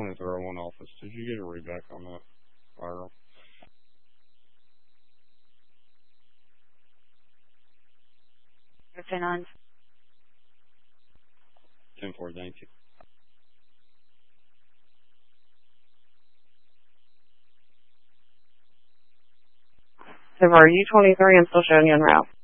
2301 office. Did you get a readback on that fire? 10-4, thank you. So are you 23? I'm still showing you en route.